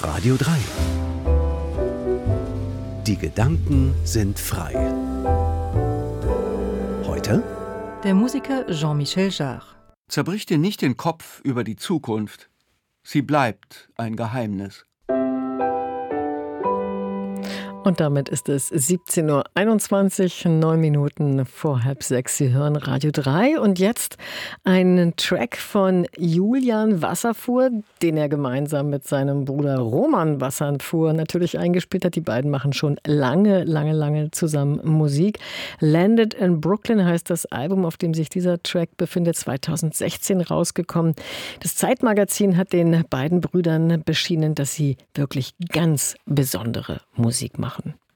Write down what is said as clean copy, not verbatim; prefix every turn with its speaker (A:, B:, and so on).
A: Radio 3. Die Gedanken sind frei. Heute
B: der Musiker Jean-Michel Jarre.
C: Zerbrich dir nicht den Kopf über die Zukunft. Sie bleibt ein Geheimnis.
D: Und damit ist es 17.21 Uhr, 9 Minuten vor 5:30. Sie hören Radio 3 und jetzt einen Track von Julian Wasserfuhr, den er gemeinsam mit seinem Bruder Roman Wasserfuhr natürlich eingespielt hat. Die beiden machen schon lange zusammen Musik. Landed in Brooklyn heißt das Album, auf dem sich dieser Track befindet, 2016 rausgekommen. Das Zeitmagazin hat den beiden Brüdern beschienen, dass sie wirklich ganz besondere Musik machen.